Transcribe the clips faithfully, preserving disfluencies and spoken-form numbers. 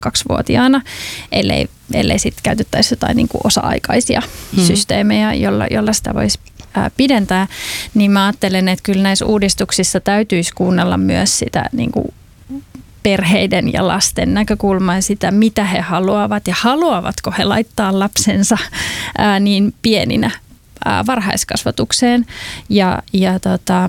kaksivuotiaana, ellei, ellei sitten käytettäisi jotain niin kuin osa-aikaisia hmm. systeemejä, jolla, jolla sitä voisi ää, pidentää, niin mä ajattelen, että kyllä näissä uudistuksissa täytyisi kuunnella myös sitä niin kuin perheiden ja lasten näkökulmaa ja sitä, mitä he haluavat ja haluavatko he laittaa lapsensa ää, niin pieninä ää, varhaiskasvatukseen ja, ja tota,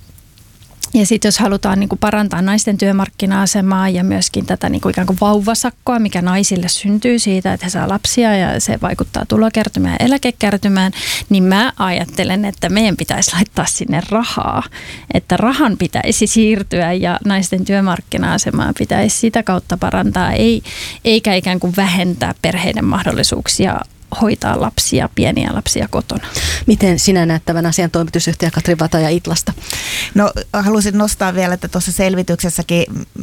Ja sitten jos halutaan niin kuin parantaa naisten työmarkkina-asemaa ja myöskin tätä niin kuin ikään kuin vauvasakkoa, mikä naisille syntyy siitä, että he saa lapsia ja se vaikuttaa tulokertymään ja eläkekertymään, niin mä ajattelen, että meidän pitäisi laittaa sinne rahaa. Että rahan pitäisi siirtyä ja naisten työmarkkina-asemaa pitäisi sitä kautta parantaa, ei, eikä ikään kuin vähentää perheiden mahdollisuuksia hoitaa lapsia, pieniä lapsia kotona. Miten sinä näet tämän asian, toimitusjohtaja Katri Vataja Itlasta? No halusin nostaa vielä, että tuossa selvityksessäkin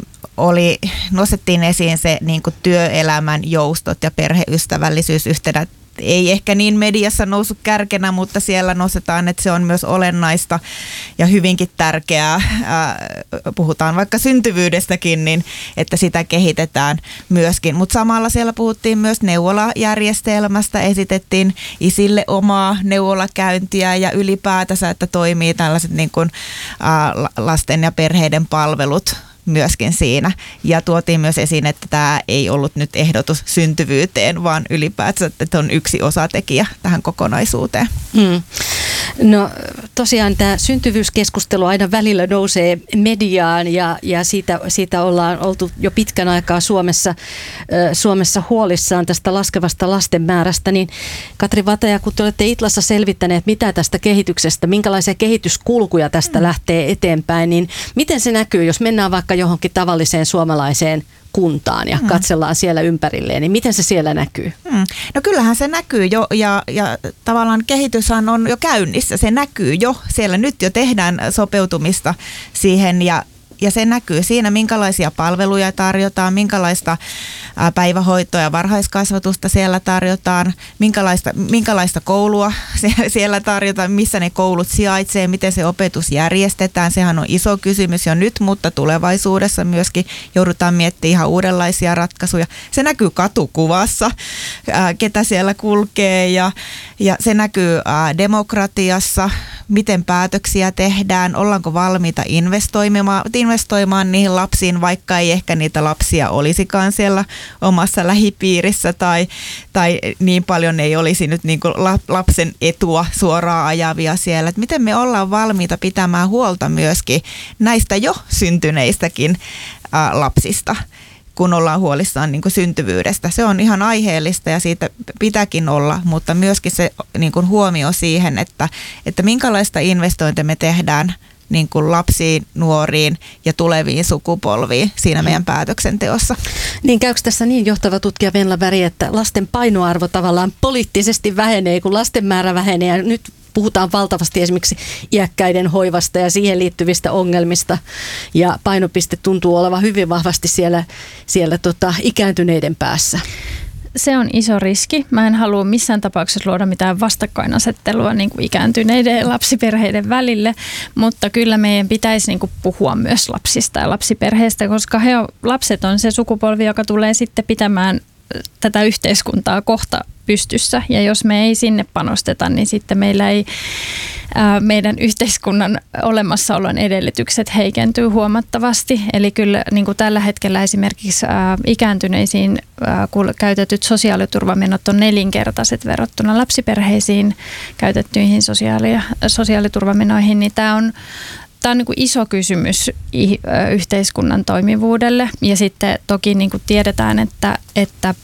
oli, nostettiin esiin se niin kuin työelämän joustot ja perheystävällisyys yhtenä. Ei ehkä niin mediassa noussut kärkenä, mutta siellä nostetaan, että se on myös olennaista ja hyvinkin tärkeää. Puhutaan vaikka syntyvyydestäkin, niin että sitä kehitetään myöskin. Mutta samalla siellä puhuttiin myös neuvolajärjestelmästä, esitettiin isille omaa neuvolakäyntiä ja ylipäätänsä, että toimii tällaiset niin kuin, lasten ja perheiden palvelut myöskin siinä. Ja tuotiin myös esiin, että tämä ei ollut nyt ehdotus syntyvyyteen, vaan ylipäätään, että on yksi osatekijä tähän kokonaisuuteen. Hmm. No tosiaan tämä syntyvyyskeskustelu aina välillä nousee mediaan ja, ja siitä, siitä ollaan oltu jo pitkän aikaa Suomessa, Suomessa huolissaan tästä laskevasta lasten määrästä. Niin Katri Vataja, kun te olette Itlassa selvittäneet, mitä tästä kehityksestä, minkälaisia kehityskulkuja tästä hmm. lähtee eteenpäin, niin miten se näkyy, jos mennään vaikka johonkin tavalliseen suomalaiseen kuntaan ja katsellaan siellä ympärilleen, niin miten se siellä näkyy? Hmm. No kyllähän se näkyy jo ja, ja tavallaan kehityshän on jo käynnissä. Se näkyy jo. Siellä nyt jo tehdään sopeutumista siihen ja Ja se näkyy siinä, minkälaisia palveluja tarjotaan, minkälaista päivähoitoa ja varhaiskasvatusta siellä tarjotaan, minkälaista, minkälaista koulua siellä tarjotaan, missä ne koulut sijaitsee, miten se opetus järjestetään. Sehän on iso kysymys jo nyt, mutta tulevaisuudessa myöskin joudutaan miettimään ihan uudenlaisia ratkaisuja. Se näkyy katukuvassa, ketä siellä kulkee ja, ja se näkyy demokratiassa, miten päätöksiä tehdään, ollaanko valmiita investoimaan, investoimaan niihin lapsiin, vaikka ei ehkä niitä lapsia olisikaan siellä omassa lähipiirissä tai, tai niin paljon ei olisi nyt niin kuin lapsen etua suoraan ajavia siellä. Et miten me ollaan valmiita pitämään huolta myöskin näistä jo syntyneistäkin ää, lapsista, kun ollaan huolissaan niin kuin syntyvyydestä. Se on ihan aiheellista ja siitä pitääkin olla, mutta myöskin se niin kuin huomio siihen, että, että minkälaista investointia me tehdään niin kuin lapsiin, nuoriin ja tuleviin sukupolviin siinä meidän päätöksenteossa. Niin käykö tässä niin, johtava tutkija Venla Väri, että lasten painoarvo tavallaan poliittisesti vähenee, kun lasten määrä vähenee ja nyt puhutaan valtavasti esimerkiksi iäkkäiden hoivasta ja siihen liittyvistä ongelmista ja painopiste tuntuu olevan hyvin vahvasti siellä, siellä tota, ikääntyneiden päässä. Se on iso riski. Mä en halua missään tapauksessa luoda mitään vastakkainasettelua niin kuin ikääntyneiden ja lapsiperheiden välille, mutta kyllä meidän pitäisi niin kuin puhua myös lapsista ja lapsiperheistä, koska he on, lapset on se sukupolvi, joka tulee sitten pitämään tätä yhteiskuntaa kohta pystyssä. Ja jos me ei sinne panosteta, niin sitten meillä ei ää, meidän yhteiskunnan olemassaolon edellytykset heikentyy huomattavasti. Eli kyllä niin kuin tällä hetkellä esimerkiksi ää, ikääntyneisiin ää, käytetyt sosiaaliturvamenot on nelinkertaiset verrattuna lapsiperheisiin käytettyihin sosiaali- sosiaaliturvamenoihin, niin tämä on Tämä on niin kuin iso kysymys yhteiskunnan toimivuudelle ja sitten toki niin kuin tiedetään, että, että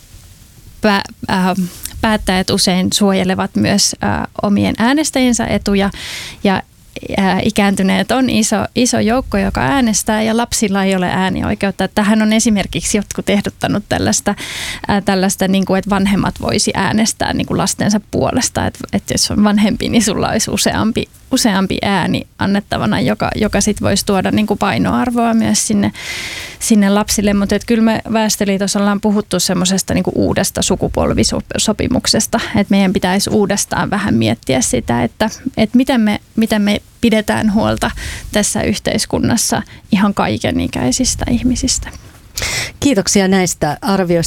pä, äh, päättäjät usein suojelevat myös äh, omien äänestäjiensä etuja ja äh, ikääntyneet on iso, iso joukko, joka äänestää ja lapsilla ei ole äänioikeutta. Tähän on esimerkiksi jotkut ehdottanut tällaista, äh, tällaista niin kuin, että vanhemmat voisi äänestää niin kuin lastensa puolesta, että, että jos on vanhempi, niin sulla olisi useampi useampi ääni annettavana, joka, joka sitten voisi tuoda niin kuin painoarvoa myös sinne, sinne lapsille. Mutta kyllä me Väestöliitossa ollaan puhuttu semmoisesta niin kuin uudesta sukupolvisopimuksesta, että meidän pitäisi uudestaan vähän miettiä sitä, että, että miten, me, miten me pidetään huolta tässä yhteiskunnassa ihan kaikenikäisistä ihmisistä. Kiitoksia näistä arvioista.